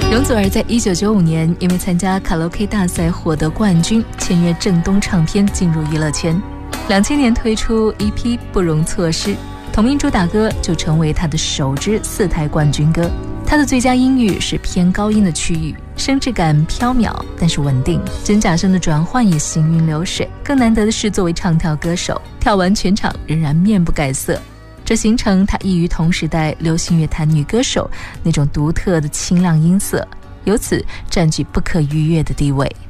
容祖儿在1995年因为参加卡拉 OK 大赛获得冠军，签约正东唱片进入娱乐圈。2000年推出 EP《不容错失》，同名主打歌就成为他的首支4台冠军歌。他的最佳音域是偏高音的区域，声质感飘渺但是稳定，真假声的转换也行云流水。更难得的是，作为唱跳歌手，跳完全场仍然面不改色，这形成他异于同时代流行乐坛女歌手那种独特的清亮音色，由此占据不可逾越的地位。